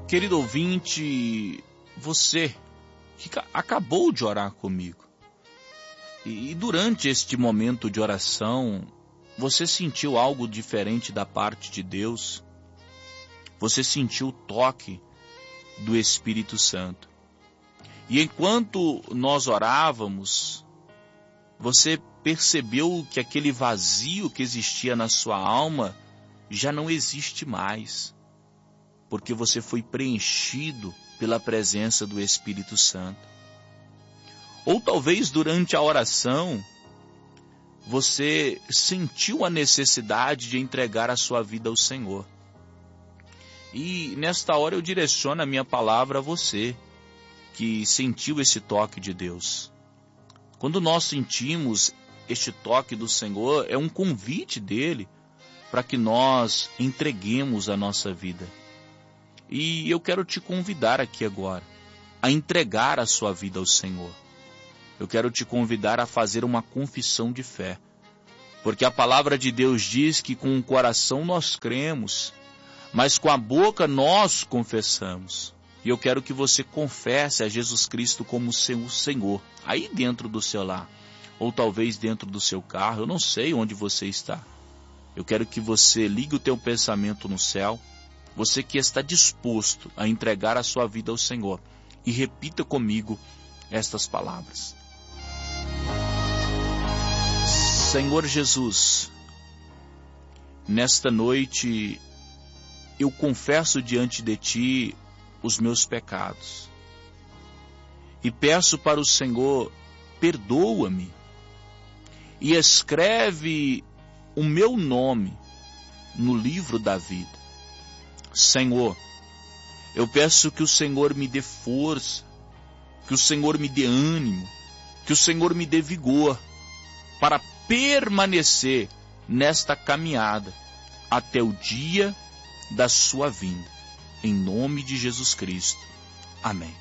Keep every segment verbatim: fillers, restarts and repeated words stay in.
Querido ouvinte, você que acabou de orar comigo, e durante este momento de oração, você sentiu algo diferente da parte de Deus? Você sentiu o toque do Espírito Santo? E enquanto nós orávamos, você percebeu que aquele vazio que existia na sua alma já não existe mais, porque você foi preenchido pela presença do Espírito Santo. Ou talvez durante a oração, você sentiu a necessidade de entregar a sua vida ao Senhor. E nesta hora eu direciono a minha palavra a você, que sentiu esse toque de Deus. Quando nós sentimos este toque do Senhor, é um convite dele para que nós entreguemos a nossa vida. E eu quero te convidar aqui agora a entregar a sua vida ao Senhor. Eu quero te convidar a fazer uma confissão de fé, porque a palavra de Deus diz que com o coração nós cremos, mas com a boca nós confessamos. E eu quero que você confesse a Jesus Cristo como seu Senhor, aí dentro do seu lar, ou talvez dentro do seu carro, eu não sei onde você está. Eu quero que você ligue o teu pensamento no céu, você que está disposto a entregar a sua vida ao Senhor, e repita comigo estas palavras. Senhor Jesus, nesta noite eu confesso diante de Ti os meus pecados e peço para o Senhor, perdoa-me e escreve o meu nome no livro da vida. Senhor, eu peço que o Senhor me dê força, que o Senhor me dê ânimo, que o Senhor me dê vigor para permanecer nesta caminhada até o dia da sua vinda. Em nome de Jesus Cristo. Amém.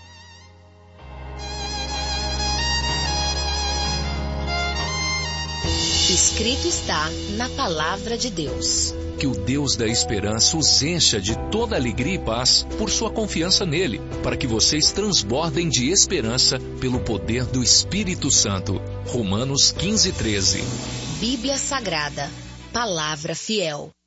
Escrito está na palavra de Deus. Que o Deus da esperança os encha de toda alegria e paz por sua confiança nele, para que vocês transbordem de esperança pelo poder do Espírito Santo. Romanos quinze, treze. Bíblia Sagrada, palavra fiel.